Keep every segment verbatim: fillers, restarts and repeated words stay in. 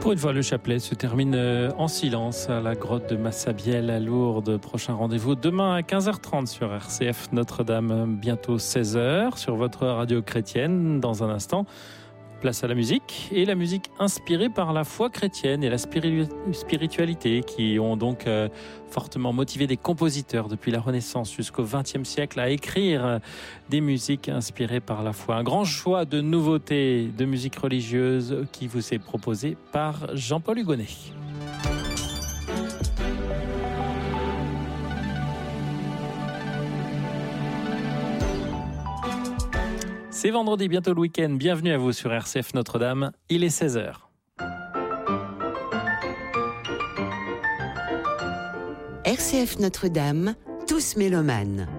Pour une fois, le chapelet se termine en silence à la grotte de Massabielle à Lourdes. Prochain rendez-vous demain à quinze heures trente sur R C F Notre-Dame, bientôt seize heures sur votre radio chrétienne. Dans un instant, place à la musique, et la musique inspirée par la foi chrétienne et la spiritualité qui ont donc euh, fortement motivé des compositeurs depuis la Renaissance jusqu'au vingtième siècle à écrire des musiques inspirées par la foi. Un grand choix de nouveautés de musique religieuse qui vous est proposé par Jean-Paul Hugonnet. C'est vendredi, bientôt le week-end. Bienvenue à vous sur R C F Notre-Dame. Il est seize heures. R C F Notre-Dame, tous mélomanes.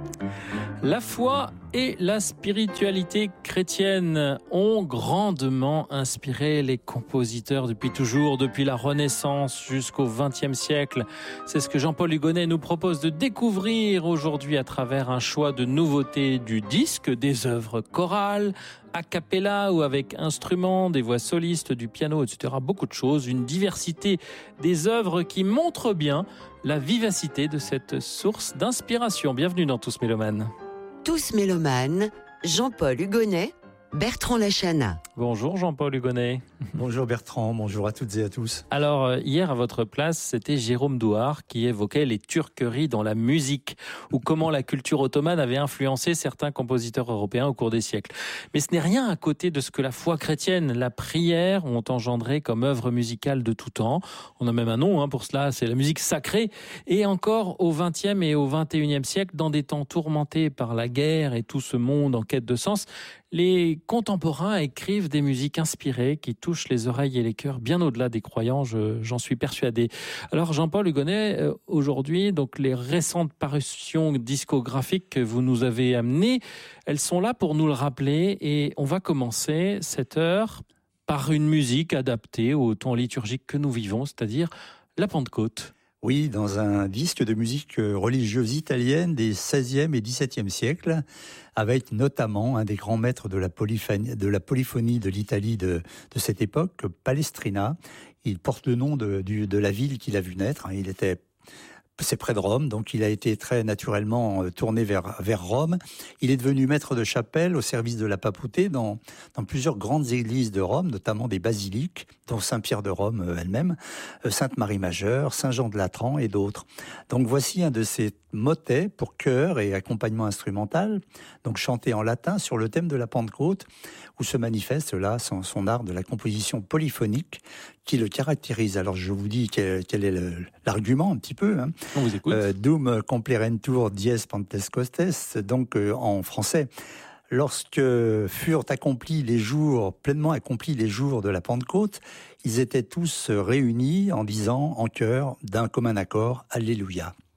La foi et la spiritualité chrétienne ont grandement inspiré les compositeurs depuis toujours, depuis la Renaissance jusqu'au vingtième siècle. C'est ce que Jean-Paul Hugonnet nous propose de découvrir aujourd'hui à travers un choix de nouveautés du disque, des œuvres chorales, a cappella ou avec instruments, des voix solistes, du piano, et cetera. Beaucoup de choses, une diversité des œuvres qui montrent bien la vivacité de cette source d'inspiration. Bienvenue dans Tous Mélomanes. Tous mélomanes, Jean-Paul Hugonnet, Bertrand Lachana. Bonjour Jean-Paul Hugonnet. Bonjour Bertrand, bonjour à toutes et à tous. Alors hier à votre place, c'était Jérôme Douart qui évoquait les turqueries dans la musique ou comment la culture ottomane avait influencé certains compositeurs européens au cours des siècles. Mais ce n'est rien à côté de ce que la foi chrétienne, la prière ont engendré comme œuvre musicale de tout temps. On a même un nom hein, pour cela, c'est la musique sacrée. Et encore au vingtième et au vingt et unième siècle, dans des temps tourmentés par la guerre et tout ce monde en quête de sens, les contemporains écrivent des musiques inspirées qui touchent les oreilles et les cœurs bien au-delà des croyants, je, j'en suis persuadé. Alors Jean-Paul Hugonnet, euh, aujourd'hui, donc les récentes parutions discographiques que vous nous avez amenées, elles sont là pour nous le rappeler et on va commencer cette heure par une musique adaptée au temps liturgique que nous vivons, c'est-à-dire la Pentecôte. Oui, dans un disque de musique religieuse italienne des seizième et dix-septième siècles, avec notamment un des grands maîtres de la polyphonie de, la polyphonie de l'Italie de, de cette époque, Palestrina. Il porte le nom de, du, de la ville qu'il a vu naître. Il était C'est près de Rome, donc il a été très naturellement tourné vers vers Rome. Il est devenu maître de chapelle au service de la papauté dans dans plusieurs grandes églises de Rome, notamment des basiliques, dont Saint-Pierre de Rome elle-même, Sainte-Marie-Majeure, Saint-Jean de Latran et d'autres. Donc voici un de ces motets pour chœur et accompagnement instrumental, donc chanté en latin sur le thème de la Pentecôte, où se manifeste là son, son art de la composition polyphonique qui le caractérise. Alors je vous dis quel, quel est le, l'argument un petit peu. Hein. On vous écoute. Euh, Dum complerentur dies Pentecostes, donc euh, en français. Lorsque furent accomplis les jours, pleinement accomplis les jours de la Pentecôte, ils étaient tous réunis en disant en chœur d'un commun accord, Alléluia.